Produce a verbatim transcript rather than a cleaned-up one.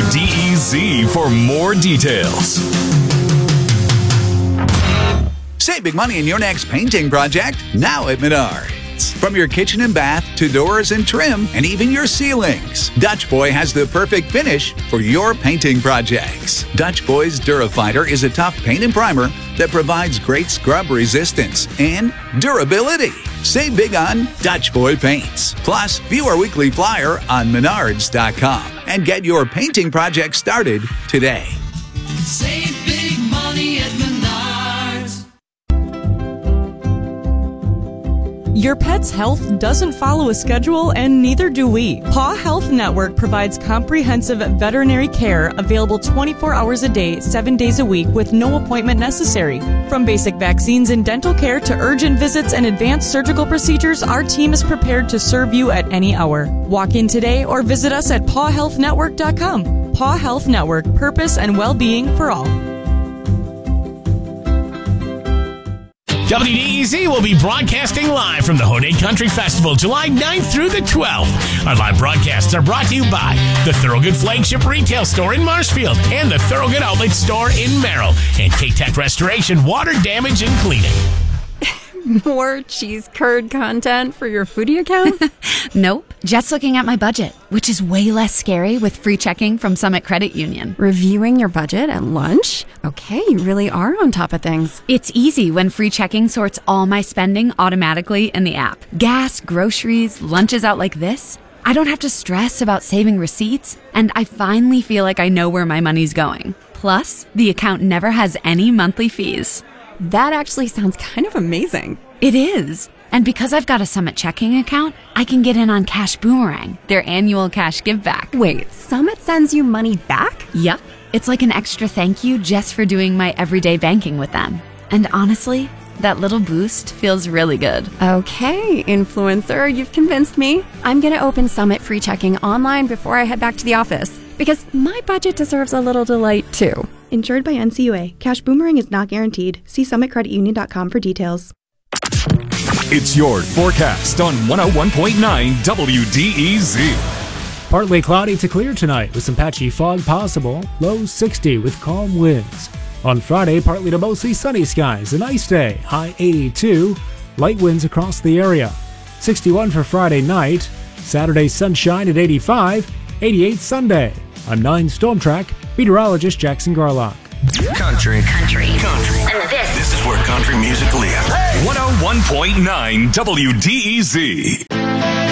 D E Z for more details. Save big money in your next painting project now at Menards. From your kitchen and bath to doors and trim and even your ceilings, Dutch Boy has the perfect finish for your painting projects. Dutch Boy's Durafighter is a tough paint and primer that provides great scrub resistance and durability. Save big on Dutch Boy paints. Plus, view our weekly flyer on menards dot com and get your painting project started today. Save big money at Menards. Your pet's health doesn't follow a schedule, and neither do we. Paw Health Network provides comprehensive veterinary care available twenty-four hours a day, seven days a week with no appointment necessary. From basic vaccines and dental care to urgent visits and advanced surgical procedures, our team is prepared to serve you at any hour. Walk in today or visit us at paw health network dot com. Paw Health Network, purpose and well-being for all. W D E Z will be broadcasting live from the Houday Country Festival July ninth through the twelfth. Our live broadcasts are brought to you by the Thorogood Flagship Retail Store in Marshfield and the Thorogood Outlet Store in Merrill and K-Tech Restoration Water Damage and Cleaning. More cheese curd content for your foodie account? Nope. Just looking at my budget, which is way less scary with free checking from Summit Credit Union. Reviewing your budget at lunch? Okay, you really are on top of things. It's easy when free checking sorts all my spending automatically in the app. Gas, groceries, lunches out like this. I don't have to stress about saving receipts, and I finally feel like I know where my money's going. Plus, the account never has any monthly fees. That actually sounds kind of amazing. It is. And because I've got a Summit checking account, I can get in on Cash Boomerang, their annual cash give back. Wait, Summit sends you money back? Yep. It's like an extra thank you just for doing my everyday banking with them. And honestly, that little boost feels really good. Okay, influencer, you've convinced me. I'm going to open Summit free checking online before I head back to the office, because my budget deserves a little delight too. Insured by N C U A. Cash Boomerang is not guaranteed. See summit credit union dot com for details. It's your forecast on one oh one point nine W D E Z. Partly cloudy to clear tonight with some patchy fog possible. Low sixty with calm winds. On Friday, partly to mostly sunny skies. A nice day. High eighty-two. Light winds across the area. sixty-one for Friday night. Saturday, sunshine at eighty-five. eighty-eight Sunday. I'm nine Storm Track meteorologist Jackson Garlock. Country. Country. Country. And this. This is where country music lives. Hey! one oh one point nine W D E Z.